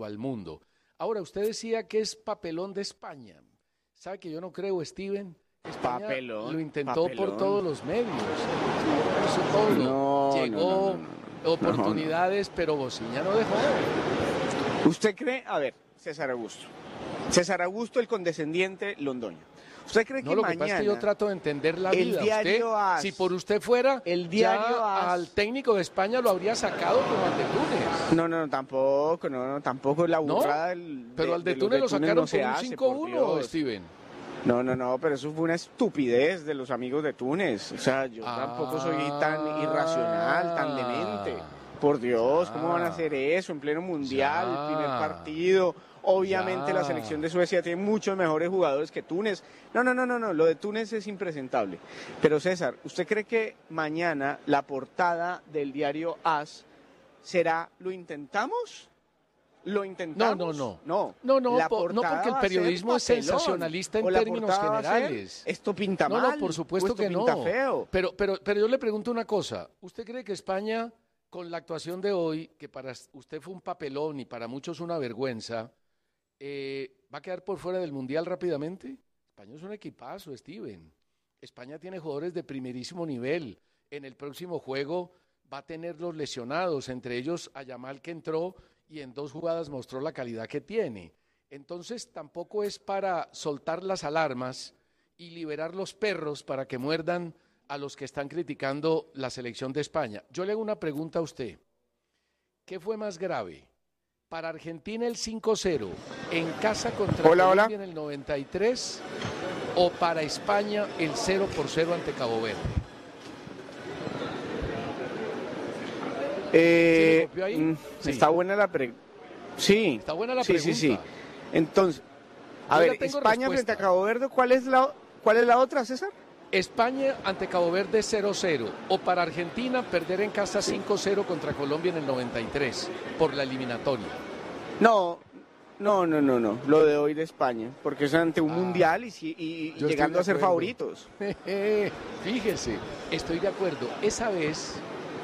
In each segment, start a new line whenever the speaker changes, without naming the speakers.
modelo al mundo. Ahora, usted decía que es papelón de España. ¿Sabe que yo no creo, Steven? España
Papelón,
lo intentó
papelón.
por todos los medios. Hizo todo.
No,
Llegó oportunidades, pero Bociña no dejó.
¿Usted cree? A ver, César Augusto. César Augusto, el condescendiente Londoño. ¿Usted cree que
No, lo
mañana...
que pasa es que yo trato de entender la
el
vida.
diario
Usted,
AS,
si por usted fuera,
el diario
ya
AS,
al técnico de España lo habría sacado como al de Túnez.
No, tampoco la burrada.
Pero al de Túnez lo sacaron por un 5-1, Steven.
No, pero eso fue una estupidez de los amigos de Túnez. O sea, yo tampoco soy tan irracional, tan demente. Por Dios, ¿cómo van a hacer eso en pleno mundial, el primer partido? Obviamente la selección de Suecia tiene muchos mejores jugadores que Túnez. No, lo de Túnez es impresentable. Pero César, ¿usted cree que mañana la portada del diario AS será ¿lo intentamos? ¿Lo intentamos?
No, porque el periodismo es sensacionalista en términos generales.
Esto pinta mal.
No, por supuesto que no.
Feo.
Pero yo le pregunto una cosa. ¿Usted cree que España, con la actuación de hoy, que para usted fue un papelón y para muchos una vergüenza, va a quedar por fuera del Mundial rápidamente? España es un equipazo, Steven. España tiene jugadores de primerísimo nivel. En el próximo juego va a tener los lesionados, entre ellos a Yamal, que entró y en 2 jugadas mostró la calidad que tiene. Entonces tampoco es para soltar las alarmas y liberar los perros para que muerdan a los que están criticando la selección de España. Yo le hago una pregunta a usted. ¿Qué fue más grave? ¿Para Argentina el 5-0 en casa contra Colombia en el 93 o para España el 0-0 ante Cabo Verde? ¿Sí copió ahí? Sí.
Está buena la pregunta. Sí.
Está buena la pregunta.
Sí. Entonces, a ver, España frente a Cabo Verde, ¿cuál es la otra, César?
España ante Cabo Verde 0-0 o para Argentina perder en casa 5-0 contra Colombia en el 93 por la eliminatoria.
No, lo de hoy de España, porque es ante un mundial y llegando a ser favoritos.
Fíjese, estoy de acuerdo. Esa vez,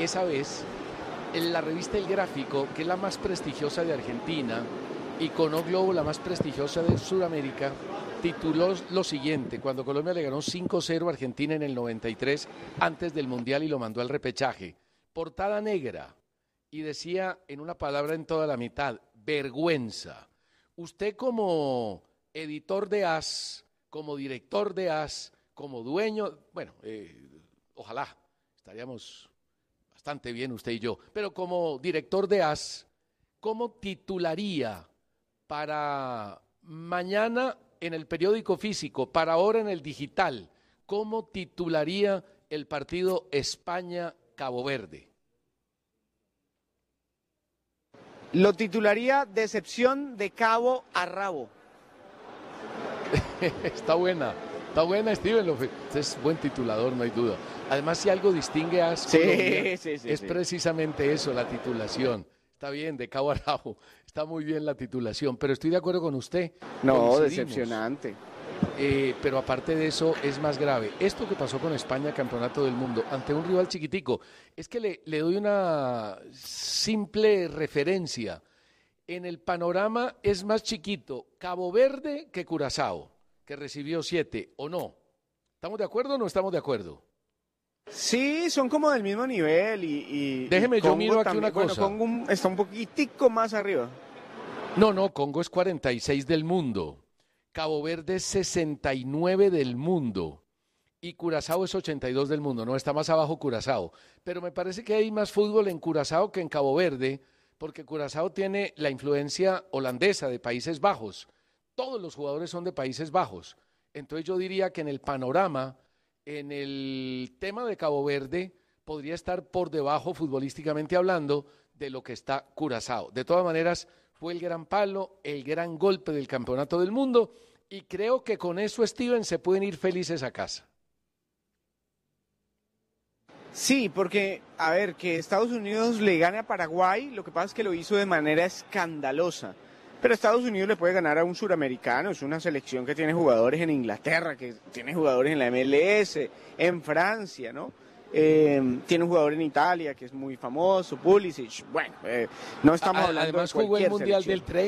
en la revista El Gráfico, que es la más prestigiosa de Argentina, y con O Globo, la más prestigiosa de Sudamérica, tituló lo siguiente: cuando Colombia le ganó 5-0 a Argentina en el 93, antes del Mundial, y lo mandó al repechaje. Portada negra, y decía en una palabra en toda la mitad: vergüenza. Usted, como editor de AS, como director de AS, como dueño, bueno, ojalá, estaríamos bastante bien usted y yo, pero como director de AS, ¿cómo titularía para mañana en el periódico físico, para ahora en el digital? ¿Cómo titularía el partido España-Cabo Verde?
Lo titularía Decepción de cabo a rabo.
Está buena, Steven. Usted es buen titulador, no hay duda. Además, si algo distingue a Colombia, es precisamente eso, la titulación. Está bien, de cabo a rabo. Está muy bien la titulación, pero estoy de acuerdo con usted.
No, decepcionante.
Pero aparte de eso, es más grave. Esto que pasó con España, campeonato del mundo, ante un rival chiquitico, es que le doy una simple referencia. En el panorama es más chiquito Cabo Verde que Curazao, que recibió 7, ¿o no? ¿Estamos de acuerdo o no estamos de acuerdo?
Sí, son como del mismo nivel y
déjeme, yo miro aquí una cosa.
Congo está un poquitico más arriba.
No, Congo es 46 del mundo. Cabo Verde es 69 del mundo y Curazao es 82 del mundo. No, está más abajo Curazao. Pero me parece que hay más fútbol en Curazao que en Cabo Verde, porque Curazao tiene la influencia holandesa de Países Bajos. Todos los jugadores son de Países Bajos. Entonces yo diría que en el panorama, en el tema de Cabo Verde, podría estar por debajo, futbolísticamente hablando, de lo que está Curazao. De todas maneras, fue el gran palo, el gran golpe del campeonato del mundo, y creo que con eso, Steven, se pueden ir felices a casa.
Sí, porque, a ver, que Estados Unidos le gane a Paraguay, lo que pasa es que lo hizo de manera escandalosa. Pero Estados Unidos le puede ganar a un suramericano, es una selección que tiene jugadores en Inglaterra, que tiene jugadores en la MLS, en Francia, ¿no? Tiene un jugador en Italia que es muy famoso, Pulisic. Bueno, no estamos hablando
además
de cualquier
jugó el Mundial
selección.
del